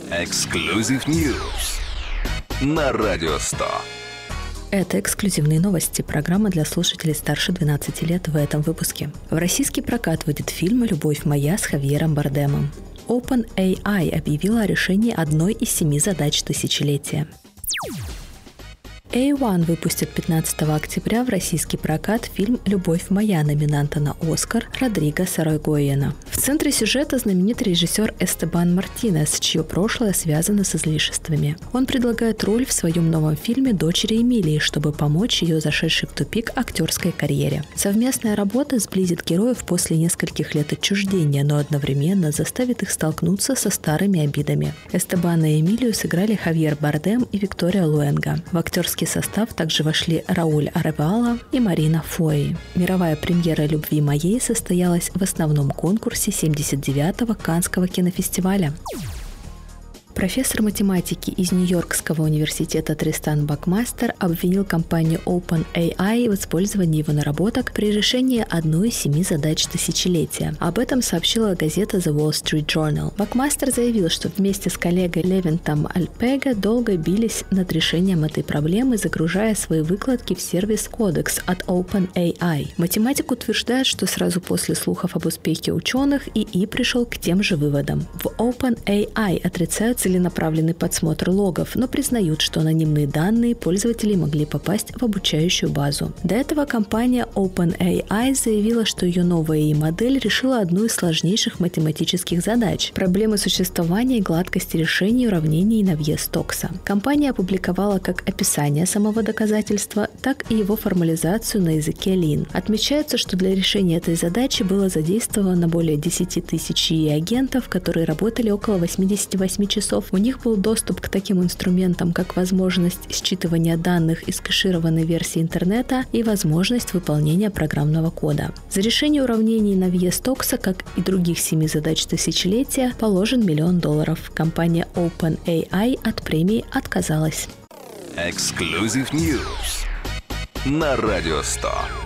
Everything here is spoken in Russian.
Эксклюзив News на Радио 100. Это эксклюзивные новости, программа для слушателей старше 12 лет в этом выпуске. В российский прокат выйдет фильм «Любовь моя» с Хавьером Бардемом. OpenAI объявила о решении одной из 7 задач тысячелетия. A1 выпустит 15 октября в российский прокат фильм «Любовь моя» номинанта на «Оскар» Родриго Соройгоена. В центре сюжета знаменитый режиссер Эстебан Мартинес, чье прошлое связано с излишествами. Он предлагает роль в своем новом фильме дочери Эмилии, чтобы помочь ее зашедшей в тупик актерской карьере. Совместная работа сблизит героев после нескольких лет отчуждения, но одновременно заставит их столкнуться со старыми обидами. Эстебана и Эмилию сыграли Хавьер Бардем и Виктория Луэнга. В актерский состав также вошли Рауль Аревала и Марина Фои. Мировая премьера «Любви моей» состоялась в основном конкурсе 79-го Каннского кинофестиваля. Профессор математики из Нью-Йоркского университета Тристан Бакмастер обвинил компанию OpenAI в использовании его наработок при решении одной из 7 задач тысячелетия. Об этом сообщила газета The Wall Street Journal. Бакмастер заявил, что вместе с коллегой Левинтом Альпега долго бились над решением этой проблемы, загружая свои выкладки в сервис Codex от OpenAI. Математик утверждает, что сразу после слухов об успехе ученых ИИ пришел к тем же выводам. В OpenAI отрицают целенаправленный подсмотр логов, но признают, что анонимные данные пользователей могли попасть в обучающую базу. До этого компания OpenAI заявила, что ее новая ИИ-модель решила одну из сложнейших математических задач – проблемы существования и гладкости решений уравнений Навье-Стокса. Компания опубликовала как описание самого доказательства, так и его формализацию на языке Lean. Отмечается, что для решения этой задачи было задействовано более 10 тысяч ИИ-агентов, которые работали около 88 часов. У них был доступ к таким инструментам, как возможность считывания данных из кэшированной версии интернета и возможность выполнения программного кода. За решение уравнений Навье-Стокса, как и других 7 задач тысячелетия, положен $1 миллион. Компания OpenAI от премии отказалась. Эксклюзив News на Радио 100.